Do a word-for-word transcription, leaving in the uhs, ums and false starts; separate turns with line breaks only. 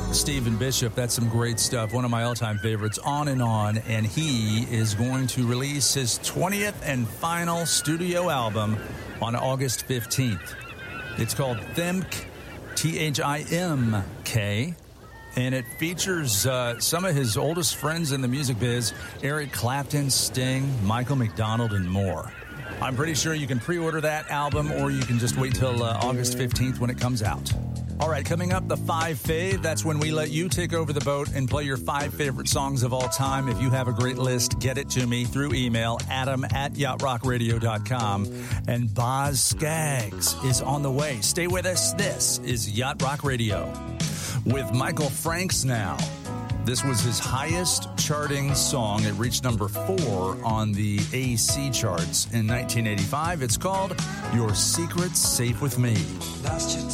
Stephen Bishop, that's some great stuff. One of my all-time favorites, On and On. And he is going to release his twentieth and final studio album on August fifteenth. It's called Thimk, T H I M K. And it features uh, some of his oldest friends in the music biz, Eric Clapton, Sting, Michael McDonald, and more. I'm pretty sure you can pre-order that album, or you can just wait till uh, August fifteenth when it comes out. All right, coming up, the five fave. That's when we let you take over the boat and play your five favorite songs of all time. If you have a great list, get it to me through email, adam at yacht rock radio dot com. And Boz Scaggs is on the way. Stay with us. This is Yacht Rock Radio with Michael Franks now. This was his highest charting song. It reached number four on the A C charts in nineteen eighty-five. It's called Your Secret's Safe With Me.